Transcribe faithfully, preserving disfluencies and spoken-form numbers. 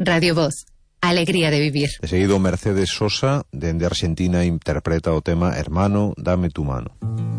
Radio Voz, alegría de vivir. De seguido, Mercedes Sosa, dende Argentina, interpreta o tema Hermano, dame tu mano.